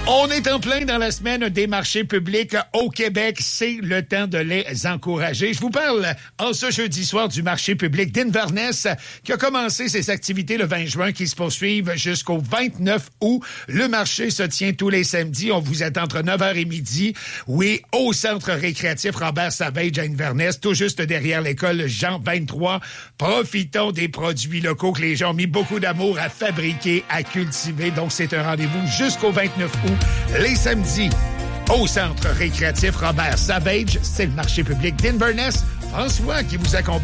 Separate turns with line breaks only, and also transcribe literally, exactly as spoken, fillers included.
On est en plein dans la semaine des marchés publics au Québec. C'est le temps de les encourager. Je vous parle en ce jeudi soir du marché public d'Inverness qui a commencé ses activités le vingt juin qui se poursuivent jusqu'au vingt-neuf août. Le marché se tient tous les samedis. On vous attend entre neuf heures et midi. Oui, au centre récréatif Robert Savage à Inverness, tout juste derrière l'école Jean vingt-trois. Profitons des produits locaux que les gens ont mis beaucoup d'amour à fabriquer, à cultiver. Donc, c'est un rendez-vous jusqu'au vingt-neuf août. Les samedis, au centre récréatif Robert Savage, c'est le marché public d'Inverness. François qui vous accompagne.